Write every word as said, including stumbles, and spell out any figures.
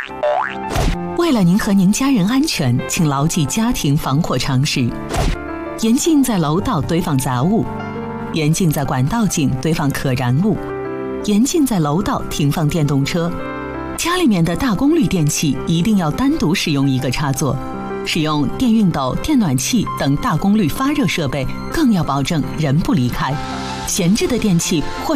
为了您和您家人安全，请牢记家庭防火常识：严禁在楼道堆放杂物，严禁在管道井堆放可燃物，严禁在楼道停放电动车。家里面的大功率电器一定要单独使用一个插座，使用电熨斗、电暖器等大功率发热设备更要保证人不离开。闲置的电器或